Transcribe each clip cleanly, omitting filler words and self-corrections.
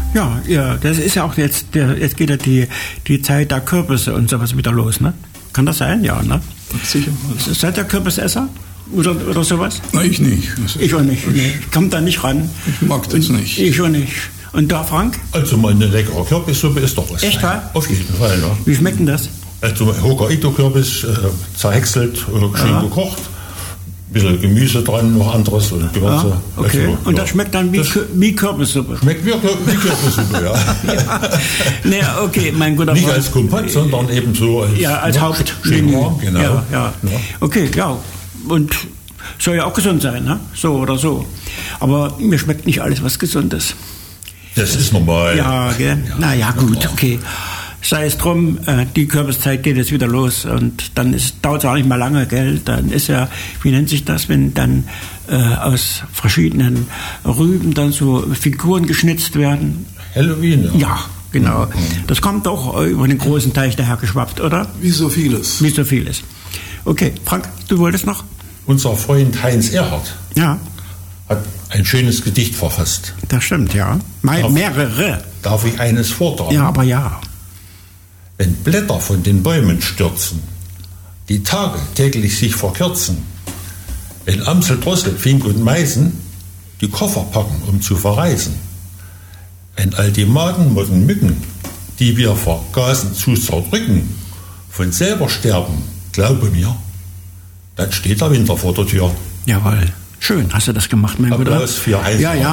Ja, ja, das ist ja auch jetzt geht ja die Zeit der Kürbisse und sowas wieder los, ne? Kann das sein? Ja, ne? Sicher. Seid ihr Kürbisesser? Oder sowas? Nein, ich nicht. Ich auch nicht. Nee. Ich komme da nicht ran. Ich mag das nicht. Ich auch nicht. Und da, Frank? Also mal eine leckere Kürbissuppe ist doch was. Echt, wa? Auf jeden Fall, ne? Wie schmeckt denn das? Also Hokkaido-Kürbis, zerhäckselt, schön gekocht. Ein bisschen Gemüse dran, noch anderes und Gewürze. Ja, okay. Also, und das schmeckt dann wie Kürbissuppe? Schmeckt wie Kürbissuppe, ja. Ja. Nee, okay, mein guter Nicht Freund. als Kompott, sondern eben so als Hauptmenü. Genau. Ja. Okay, ja. Und soll ja auch gesund sein, ne? So oder so. Aber mir schmeckt nicht alles, was gesund ist. Das ist normal. Ja, gell? Ja. Naja, gut, okay. Sei es drum, die Kürbiszeit geht jetzt wieder los und dann dauert es auch nicht mal lange, gell? Dann ist ja, wie nennt sich das, wenn dann aus verschiedenen Rüben dann so Figuren geschnitzt werden? Halloween, ja. Ja, genau. Das kommt doch über den großen Teich dahergeschwappt, oder? Wie so vieles. Wie so vieles. Okay, Frank, du wolltest noch? Unser Freund Heinz Erhardt Ja, hat ein schönes Gedicht verfasst. das stimmt, ja. Mehrere. Darf ich eines vortragen? Ja, aber ja. Wenn Blätter von den Bäumen stürzen, die Tage täglich sich verkürzen, wenn Amsel, Drossel, Fink und Meißen die Koffer packen, um zu verreisen, wenn all die Maden, Motten, Mücken, die wir vergaßen zu zerdrücken, von selber sterben, glaube mir, dann steht der Winter vor der Tür. Jawohl. Schön hast du das gemacht, mein Bruder. Applaus für Heinz. Ja.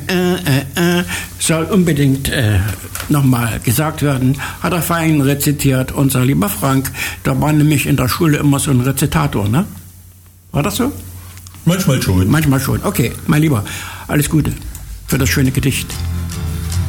Soll unbedingt nochmal gesagt werden. Hat er fein rezitiert, unser lieber Frank. Da war nämlich in der Schule immer so ein Rezitator, ne? War das so? Manchmal schon. Manchmal schon. Okay, mein Lieber, alles Gute für das schöne Gedicht.